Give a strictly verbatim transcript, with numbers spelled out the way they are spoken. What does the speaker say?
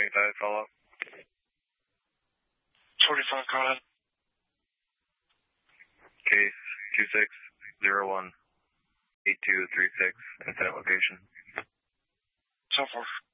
twenty-five, follow up. forty-five, go ahead. Case two six zero one eight two three six at that location. So forth.